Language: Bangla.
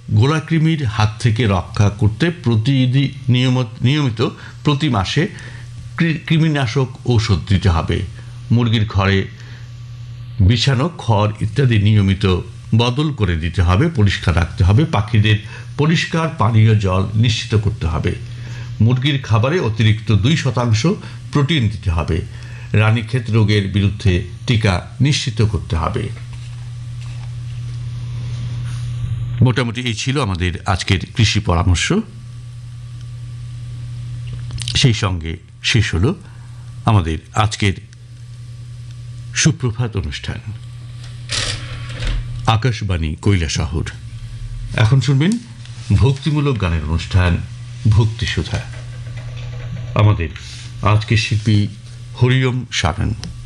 গোলাকৃমির হাত থেকে রক্ষা করতে নিয়মিত প্রতি মাসে কৃমিনাশক ঔষধ দিতে হবে। মুরগির ঘরে বিছানো খড় ইত্যাদি নিয়মিত বদল করে দিতে হবে, পরিষ্কার রাখতে হবে। পাখিদের পরিষ্কার পানীয় জল নিশ্চিত করতে হবে। মুরগির খাবারে অতিরিক্ত 2% প্রোটিন দিতে হবে। রানীক্ষেত রোগের বিরুদ্ধে টিকা নিশ্চিত করতে হবে। মোটামুটি এই ছিল আমাদের আজকের কৃষি পরামর্শ। সেই সঙ্গে শেষ হলো আমাদের আজকের সুপ্রভাত অনুষ্ঠান। আকাশবাণী কৈলাসহর। এখন শুনবেন ভক্তিমূলক গানের অনুষ্ঠান ভক্তি সুধা। আমাদের আজকের শিল্পী হরিওম সাধন।